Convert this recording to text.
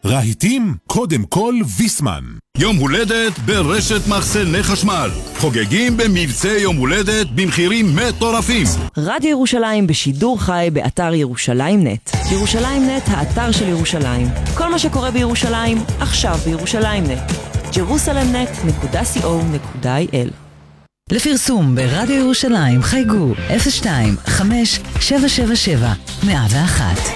רהיטים, קודם כל ויסמן. יום הולדת ברשת מחסני חשמל. חוגגים במבצע יום הולדת במחירים מטורפים. רדיו ירושלים בשידור חי באתר ירושלים נט. ירושלים נט, האתר של ירושלים. כל מה שקורה בירושלים, עכשיו בירושלים נט. jerusalemnet.co.il. לפרסום ברדיו ירושלים חייגו 02-5-777-101.